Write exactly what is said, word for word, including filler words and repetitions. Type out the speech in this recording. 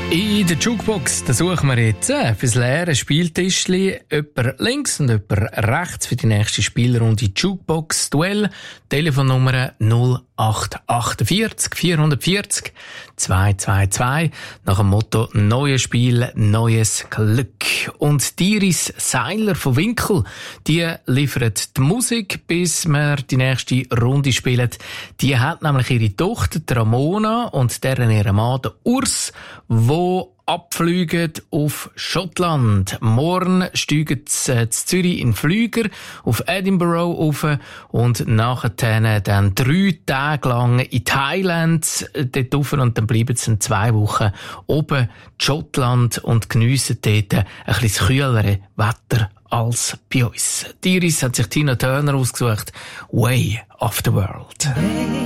In der Jukebox, da suchen wir jetzt äh, fürs leere Spieltischli jemand links und jemand rechts für die nächste Spielrunde Jukebox Duell. Telefonnummer null acht vier acht vier vier null zwei zwei zwei nach dem Motto «Neues Spiel, neues Glück». Und die Iris Seiler von Winkel, die liefert die Musik, bis wir die nächste Runde spielen. Die hat nämlich ihre Tochter die Ramona und deren ihren Mann der Urs, wo abfliegen auf Schottland. Morgen steigen sie in Zürich in Flüger auf Edinburgh auf und nachher dann drei Tage lang in Thailand dort rauf und dann bleiben sie in zwei Wochen oben in Schottland und geniessen dort ein bisschen kühlere Wetter als bei uns. Die Iris hat sich Tina Turner ausgesucht. Way of the World.